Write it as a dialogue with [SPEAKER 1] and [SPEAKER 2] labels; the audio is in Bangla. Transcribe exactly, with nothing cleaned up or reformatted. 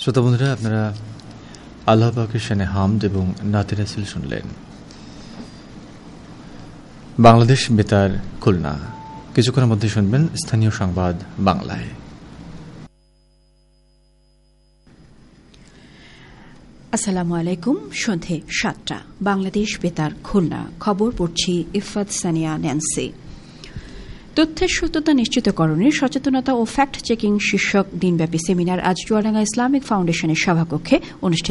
[SPEAKER 1] শ্রোতা বন্ধুরা, আপনারা আল্লাহ পাকের শানে হামদ এবং নাতে রাসূল শুনলেন। বাংলাদেশ বেতার খুলনা। কিছুক্ষণের মধ্যে শুনবেন স্থানীয় সংবাদ বাংলায়।
[SPEAKER 2] আসসালামু আলাইকুম। সন্ধে সাতটা, বাংলাদেশ বেতার খুলনা। খবর পড়ছি ইফাত সানিয়া ন্যান্সি। তথ্যের সত্যতা নিশ্চিতকরণে সচেতনতা ও ফ্যাক্ট চেকিং শীর্ষক দিনব্যাপী সেমিনার আজ চুয়াডাঙ্গা ইসলামিক ফাউন্ডেশনের সভাকক্ষে অনুষ্ঠিত